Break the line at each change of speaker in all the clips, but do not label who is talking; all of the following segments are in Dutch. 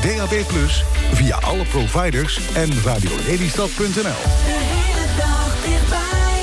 DAB+, via alle providers en radiolelystad.nl.
De hele dag dichtbij.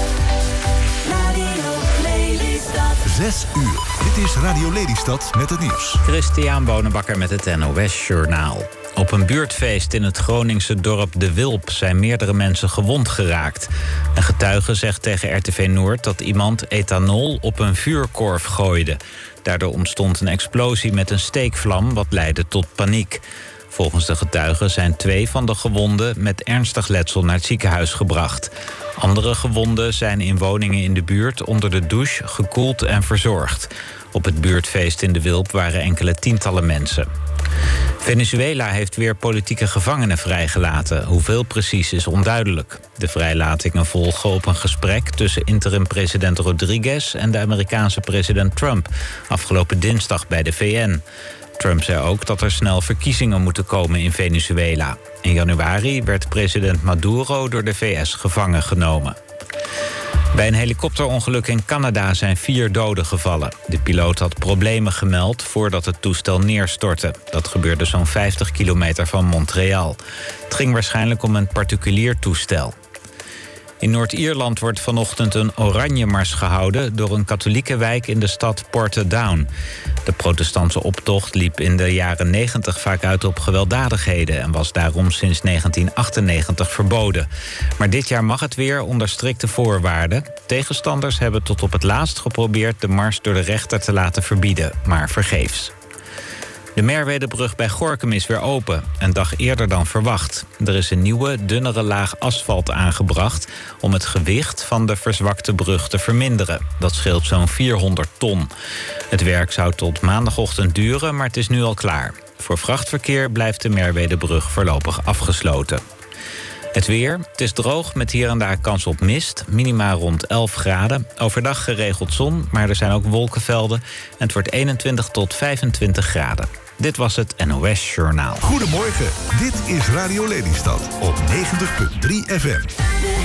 Radio Lelystad.
6 uur. Dit is Radio Lelystad met het nieuws.
Christian Bonenbakker met het NOS Journaal. Op een buurtfeest in het Groningse dorp De Wilp zijn meerdere mensen gewond geraakt. Een getuige zegt tegen RTV Noord dat iemand ethanol op een vuurkorf gooide. Daardoor ontstond een explosie met een steekvlam, wat leidde tot paniek. Volgens de getuigen zijn 2 van de gewonden met ernstig letsel naar het ziekenhuis gebracht. Andere gewonden zijn in woningen in de buurt onder de douche gekoeld en verzorgd. Op het buurtfeest in De Wilp waren enkele tientallen mensen. Venezuela heeft weer politieke gevangenen vrijgelaten. Hoeveel precies is onduidelijk. De vrijlatingen volgen op een gesprek tussen interim-president Rodriguez en de Amerikaanse president Trump afgelopen dinsdag bij de VN. Trump zei ook dat er snel verkiezingen moeten komen in Venezuela. In januari werd president Maduro door de VS gevangen genomen. Bij een helikopterongeluk in Canada zijn 4 doden gevallen. De piloot had problemen gemeld voordat het toestel neerstortte. Dat gebeurde zo'n 50 kilometer van Montreal. Het ging waarschijnlijk om een particulier toestel. In Noord-Ierland wordt vanochtend een oranjemars gehouden door een katholieke wijk in de stad Portadown. De protestantse optocht liep in de jaren 90 vaak uit op gewelddadigheden en was daarom sinds 1998 verboden. Maar dit jaar mag het weer onder strikte voorwaarden. Tegenstanders hebben tot op het laatst geprobeerd de mars door de rechter te laten verbieden, maar vergeefs. De Merwedebrug bij Gorinchem is weer open, een dag eerder dan verwacht. Er is een nieuwe, dunnere laag asfalt aangebracht om het gewicht van de verzwakte brug te verminderen. Dat scheelt zo'n 400 ton. Het werk zou tot maandagochtend duren, maar het is nu al klaar. Voor vrachtverkeer blijft de Merwedebrug voorlopig afgesloten. Het weer, het is droog met hier en daar kans op mist. Minima rond 11 graden. Overdag geregeld zon, maar er zijn ook wolkenvelden. En het wordt 21 tot 25 graden. Dit was het NOS Journaal.
Goedemorgen, dit is Radio Lelystad op 90.3 FM.